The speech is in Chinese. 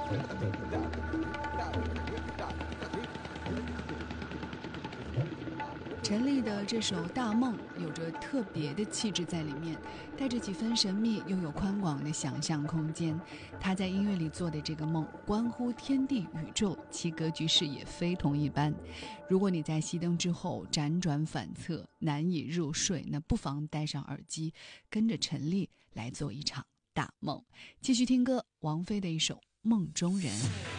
陈粒的这首《大梦》有着特别的气质在里面，带着几分神秘，又有宽广的想象空间。他在音乐里做的这个梦，关乎天地宇宙，其格局视野非同一般。如果你在熄灯之后辗转反侧，难以入睡，那不妨戴上耳机，跟着陈粒来做一场大梦。继续听歌，王菲的一首《梦中人》。